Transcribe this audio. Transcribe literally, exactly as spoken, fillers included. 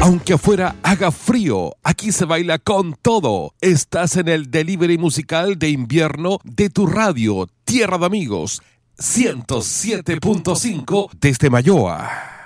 Aunque afuera haga frío, aquí se baila con todo. Estás en el delivery musical de invierno de tu radio, Tierra de Amigos, ciento siete punto cinco desde Mayoa.